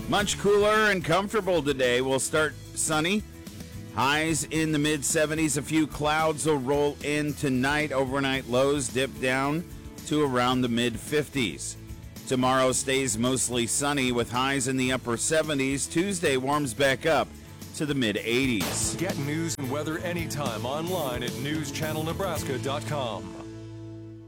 Much cooler and comfortable today. We'll start sunny. Highs in the mid-70s. A few clouds will roll in tonight. Overnight lows dip down to around the mid-50s. Tomorrow stays mostly sunny with highs in the upper 70s. Tuesday warms back up to the mid-80s. Get news and weather anytime online at newschannelnebraska.com.